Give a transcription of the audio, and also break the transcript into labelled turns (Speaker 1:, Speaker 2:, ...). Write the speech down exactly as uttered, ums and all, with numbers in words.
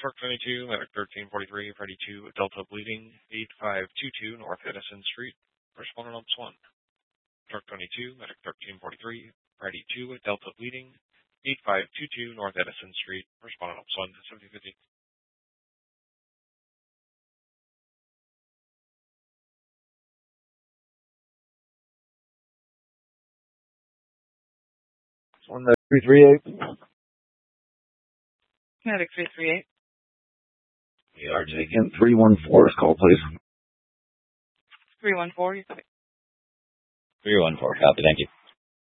Speaker 1: Truck twenty-two, Medic thirteen forty-three, Freddy two, Delta bleeding, eight five two two North Edison Street, respondent Ops one. Truck twenty-two, Medic thirteen forty-three, Freddy two, Delta bleeding, eight five two two North Edison Street, respondent Ops one, seventy fifty.
Speaker 2: One the three three eight.
Speaker 3: Medic three three eight.
Speaker 2: We are taking three one four. Call, please.
Speaker 3: three one four, you got it.
Speaker 4: three one four, copy, thank you.